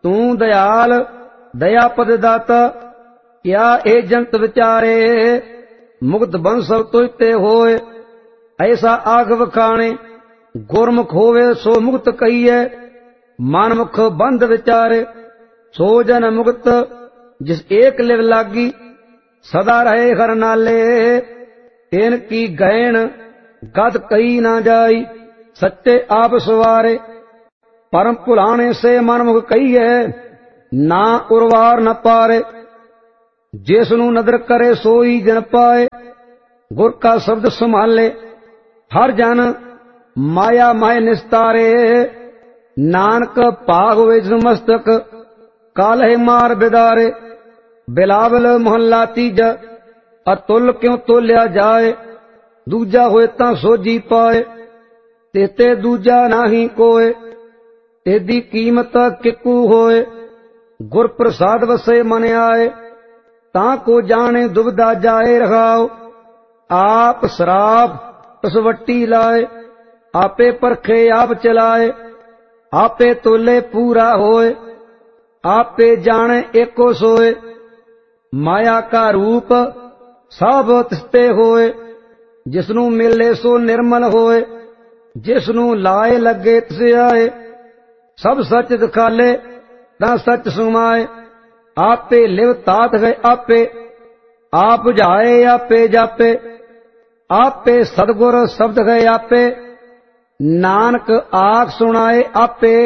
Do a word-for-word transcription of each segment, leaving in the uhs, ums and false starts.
तू दयाल दया पद दाता, क्या ए जंत विचारे, मुक्त बंस सब तुझ ते होए। ऐसा आग वखाणे, गुरमुख होवे सो मुक्त कहिए, मनमुख बंद विचारे। सो जन मुक्त जिस एक लिव लागी, सदा रहे हर नाले। इनकी गैण गत कही ना जाई, सच्चे आप सवारे। परम भुलाने से मनमुख कहिए, ना उर्वार न पारे। जिसनू नदर करे सोई जन पाए, गुर का शब्द संभाले। हर जन माया माय निस्तारे, नानक भाग होवे जिस मस्तक, कालहे मार बिदारे। बिलावल मोहल्ला तीजा, अतुल क्यों तोलिया जाए। दूजा होए तां सोजी पाए, तेते दूजा नाही कोय। तेदी कीमत किकू होए, गुर प्रसाद वसे मन आए। तां को जाने दुबदा जाए रहाओ, आप शराब कसवट्टी लाए। आपे परखे आप चलाए, आपे तोले पूरा होए। आपे जाने एको सोए, माया का रूप सब तिसते होए। जिसनू मिले सो निर्मल होए, जिसनू लाए लगे तिस आए। सब सच दिखाले ना सच सुमाए, आपे लिव तात गए आपे। आप बुझाए आपे जापे, आपे सतगुर शब्द गए आपे। नानक आख सुनाए आपे।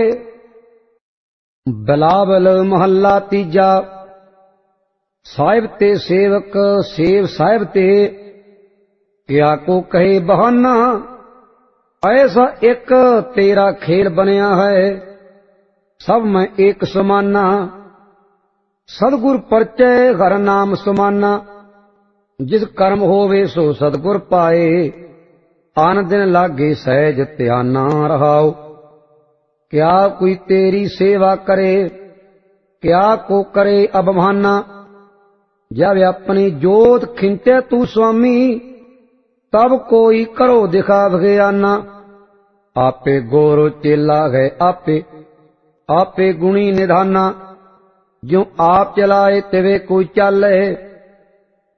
बिलावल मोहल्ला तीजा, साहिब ते सेवक सेव साहिब ते, क्या को कहे बहाना। ऐसा एक तेरा खेल बनया है, सब में एक समाना। सतगुर परचय घर नाम समाना, जिस कर्म होवे सो सतगुर पाए। आन दिन लागे सहज ध्याना रहाओ, क्या कोई तेरी सेवा करे, क्या को करे अबमाना। जब अपनी जोत खिंचे तू स्वामी, तब कोई करो दिखा बगियाना। आपे गोरो चेला है आपे, आपे गुणी निधाना। जो आप चलाए तिवे कोई चाले,